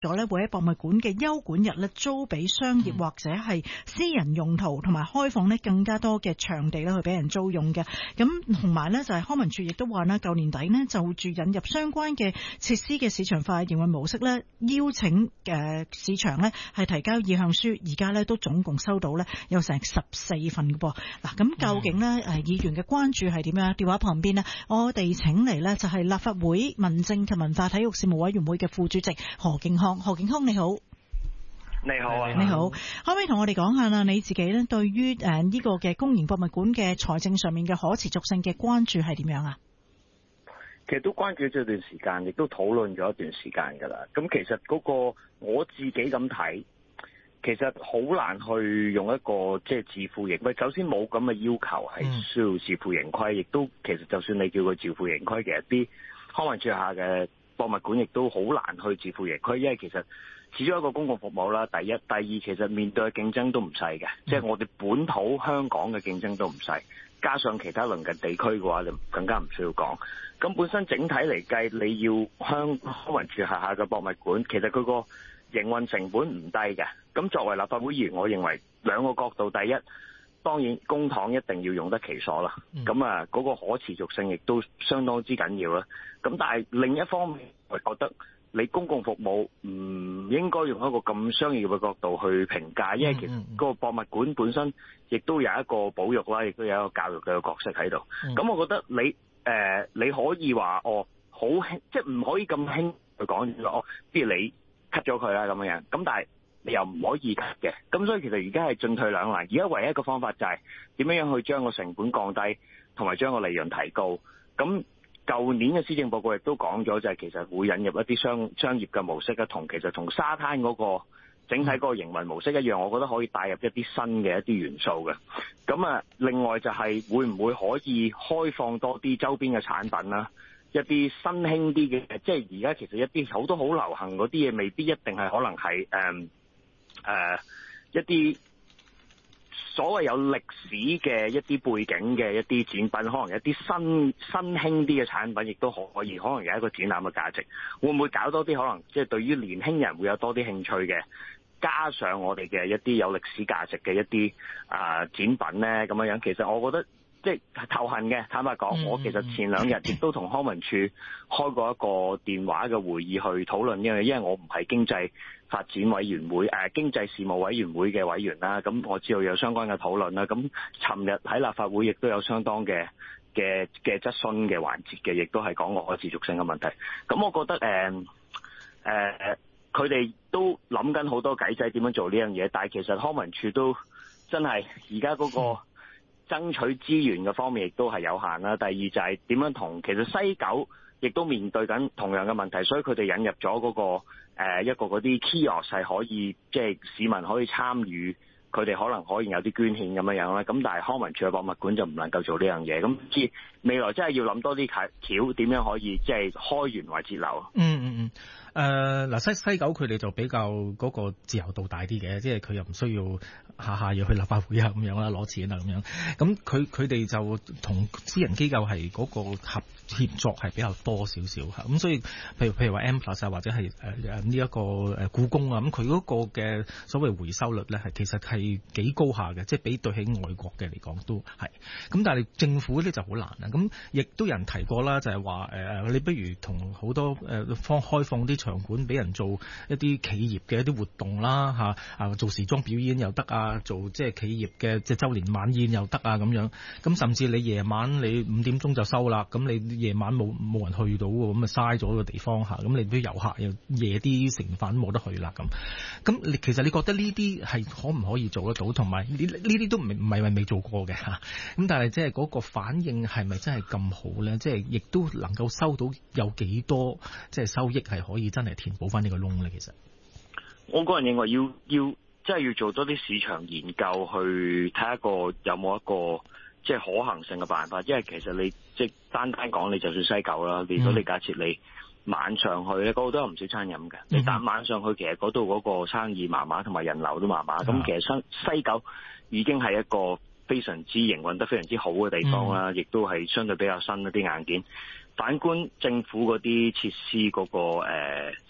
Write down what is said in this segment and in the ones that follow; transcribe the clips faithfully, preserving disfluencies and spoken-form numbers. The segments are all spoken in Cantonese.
咗咧會喺博物館嘅休館日咧租俾商業或者係私人用途，同埋開放咧更加多嘅場地咧去俾人租用嘅。咁同埋咧就係康文署亦都話啦，舊年底咧就住引入相關嘅設施嘅市場化營運模式咧，邀請嘅市場咧係提交意向書，而家咧都總共收到咧有成十四份嘅噃。嗱，咁究竟咧誒議員嘅關注係點樣？電話旁邊咧，我哋請嚟咧就係立法會民政及文化體育事務委員會嘅副主席何敬康。何敬康你好。 你好啊， 你好，可唔可以同我哋講下啦？你自己咧對於誒呢個嘅公營博物館嘅財政上面嘅可持續性嘅關注係點樣啊？ 其實都關注咗一段時間，亦都討論咗一段時間噶啦。咁其實嗰個我自己咁睇，其實好難去用一個即係自負盈虧。首先冇咁嘅要求係需要自負盈虧，亦、嗯、都其實就算你叫佢自負盈虧，其實啲康文署下嘅博物館亦都好難去自負盈虧，因為其實始終一個公共服務啦。第一、第二，其實面對嘅競爭都唔細嘅，即、嗯、係、就是、我哋本土香港嘅競爭都唔細，加上其他鄰近地區嘅話，就更加唔需要講。咁本身整體嚟計，你要香康文署轄下嘅博物館，其實佢個營運成本唔低嘅。咁作為立法會議員，我認為兩個角度，第一，當然公帑一定要用得其所啦。咁啊，嗰個可持續性亦都相當之緊要啦。咁但係另一方面，我覺得你公共服務唔應該用一個咁商業嘅角度去評價，因為其實個博物館本身亦都有一個保育啦，亦都有一個教育嘅角色喺度。咁、嗯、我覺得你誒、呃、你可以話哦，好輕，即係唔可以咁輕去講哦，不如你 cut 咗佢啦咁樣。咁但係你又唔可以 cut 嘅。咁所以其實而家係進退兩難。而家唯一一個方法就係點樣樣去將個成本降低，同埋將個利潤提高。咁舊年嘅施政報告亦都講咗，就係其實會引入一啲商商業嘅模式啊，同其實同沙灘嗰個整體嗰個營運模式一樣，我覺得可以帶入一啲新嘅一啲元素嘅。咁啊，另外就係會唔會可以開放多啲周邊嘅產品啦，一啲新興啲嘅，即係而家其實一啲好多好流行嗰啲嘢，未必一定係可能係誒誒一啲所謂有歷史嘅一啲背景嘅一啲展品，可能一啲新新興啲嘅產品，亦都可以可能有一個展覽嘅價值。會唔會搞多啲可能即係對於年輕人會有多啲興趣嘅？加上我哋嘅一啲有歷史價值嘅一啲啊、呃、展品咧，咁樣樣其實我覺得即係頭痕嘅。坦白講，我其實前兩日亦都同康文署開過一個電話嘅會議去討論，因為因為我唔係經濟發展委員會誒、呃、經濟事務委員會嘅委員啦，咁我知道有相關嘅討論啦。咁尋日喺立法會亦都有相當嘅嘅嘅質詢嘅環節嘅，亦都係講可持續性嘅問題。咁我覺得誒誒。呃呃佢哋都諗緊好多計仔點樣做呢樣嘢，但係其實康文署都真係而家嗰個爭取資源嘅方面亦都係有限啦。第二就係點樣同其實西九亦都面對緊同樣嘅問題，所以佢哋引入咗嗰個誒一個嗰啲 kiosk 係可以即係市民可以參與，佢哋可能可以有啲捐獻咁樣樣啦。咁但係康文署嘅博物館就唔能夠做呢樣嘢。咁即係未來真係要諗多啲橋，點樣可以即係開源為節流。 嗯嗯嗯。誒、呃、嗱西西九佢哋就比較嗰個自由度大啲嘅，即係佢又唔需要下下要去立法會啊咁樣啦，攞錢啊咁樣。咁佢佢哋就同私人機構係嗰個合協作係比較多少少嚇。咁所以譬如譬如話 M Plus 啊，或者係誒誒呢一個誒故宮啊，咁佢嗰個嘅所謂回收率咧係其實係幾高下嘅，即係比對起外國嘅嚟講都係。咁但係政府咧就好難啦。咁亦都有人提過啦，就係話誒你不如同好多誒方開放啲場館俾人做一啲企業嘅一啲活動啦嚇，啊做時裝表演又得啊，做即係企業嘅即係週年晚宴又得啊咁樣。咁甚至你夜晚你五點鐘就收啦，咁你夜晚冇冇人去到喎，咁啊嘥咗個地方嚇。咁你啲遊客又夜啲成晚冇得去啦咁。咁你其實你覺得呢啲係可唔可以做得到？同埋呢呢啲都唔唔係話未做過嘅嚇。咁但係即係嗰個反應係咪真係咁好咧？即係亦都能夠收到有幾多即係收益係可以真係填補翻呢個窿咧？其實我個人認為要要即係要做多啲市場研究，去睇下個有冇一個即係可行性嘅辦法。因為其實你即係單單講，你就算西九啦，如果你假設你晚上去咧，嗰度都有唔少餐飲嘅。你但晚上去，其實嗰度嗰個生意麻麻，同埋人流都麻麻。咁、嗯、其實西西九已經係一個非常之營運得非常之好嘅地方啦，亦、嗯、都係相對比較新一啲硬件。反觀政府嗰啲設施嗰、那個誒、呃、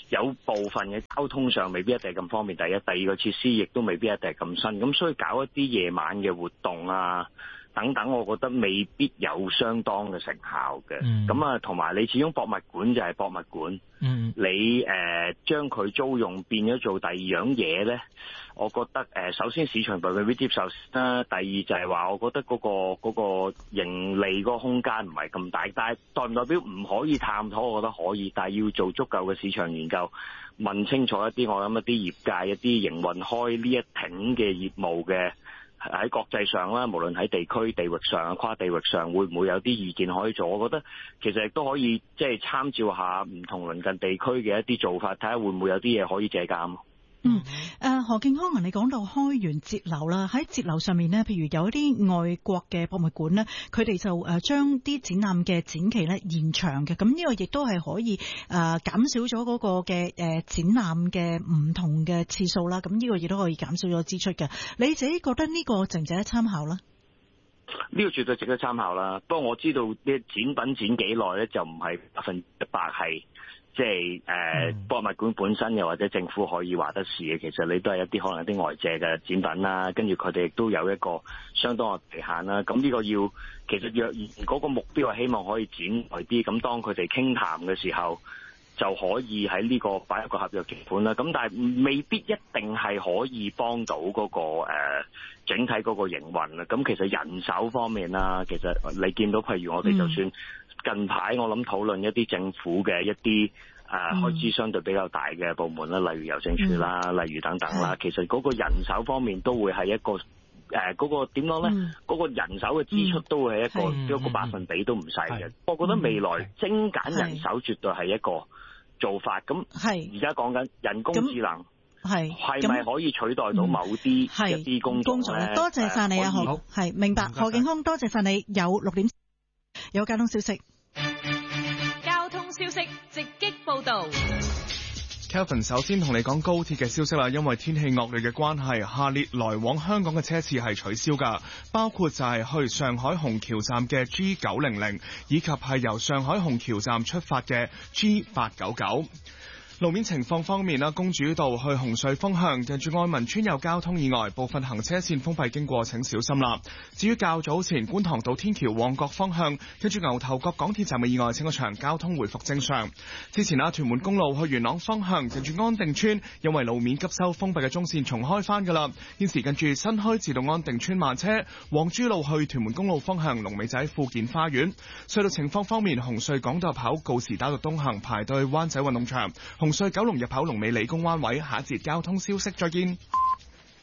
有部分嘅交通上未必一定咁方便。第一，第二個設施亦都未必一定咁新。咁所以搞一啲夜晚嘅活動啊等等，我覺得未必有相當嘅成效嘅。咁啊、嗯，同埋你始終博物館就係博物館，嗯、你誒、呃、將佢租用變咗做第二樣嘢咧，我覺得誒、呃、首先市場未必接受啦，第二就係話我覺得嗰、嗰個嗰個盈利嗰個空間唔係咁大，但係代唔代表唔可以探討？我覺得可以，但係要做足夠嘅市場研究，問清楚一啲，我諗一啲業界一啲營運開呢一挺嘅業務嘅。喺國際上啦，無論喺地區、地域上、跨地域上，會唔會有啲意見可以做？我覺得其實亦都可以即係參照下唔同鄰近地區嘅一啲做法，睇下會唔會有啲嘢可以借鑑。 嗯，誒、呃、何敬康啊，你講到開源節流啦，喺節流上面呢，譬如有一啲外國嘅博物館呢，佢哋就誒將啲展覽嘅展期咧延長嘅，咁呢個亦都係可以誒減、呃、少咗嗰個嘅誒展覽嘅唔同嘅次數啦，咁呢個亦都可以減少咗支出嘅。你自己覺得呢個值唔值得參考咧？ 呢個絕對值得參考啦，不過我知道啲展品展幾耐咧，就唔係百分之一百係。即係誒、呃嗯、博物館本身又或者政府可以話得事嘅，其實你都係一啲可能一啲外借嘅展品啦，跟住佢哋亦都有一個相當嘅期限啦。咁呢個要其實若然嗰個目標係希望可以展耐啲，咁當佢哋傾談嘅時候就可以喺呢個擺一個合約條款啦。咁但係未必一定係可以幫到嗰、嗰個、呃、整體嗰個營運啦。咁其實人手方面啦，其實你見到譬如我哋就算、嗯。近排我諗討論一啲政府嘅一啲誒、呃、開支相對比較大嘅部門啦，例如郵政署啦，嗯、例如等等啦，其實嗰個人手方面都會係一個誒嗰、呃嗰個點講咧？嗰、嗯、個人手嘅支出都會係一個、嗯、一個百分比都唔細嘅。我覺得未來精簡人手絕對係一個做法。咁而家講緊人工智能係係咪可以取代到某啲一啲工作咧？ 多謝晒你啊，何係明白何敬康，多謝晒你。有六點有交通消息。 交通消息直擊報道。 Kelvin 首先同你講高鐵嘅消息啦，因為天氣惡劣嘅關係，下列來往香港嘅車次係取消㗎，包括就係去上海虹橋站嘅 G 九零零，以及係由上海虹橋站出發嘅 G 八九九。路面情況方面啦，公主道去紅隧方向近住愛民村有交通意外，部分行車線封閉，經過請小心啦。至於較早前觀塘道天橋旺角方向近住牛頭角港鐵站嘅意外清咗場，交通回復正常。之前啦，屯門公路去元朗方向近住安定村因為路面急修封閉嘅中線重開翻噶啦，現時近住新墟至到安定村慢車。黃珠路去屯門公路方向龍尾仔富健花園。隧道情況方面，紅隧港島入口告士打道東行排隊灣仔運動場，紅隧九龍入口龍尾理工灣位。下一節交通消息再見。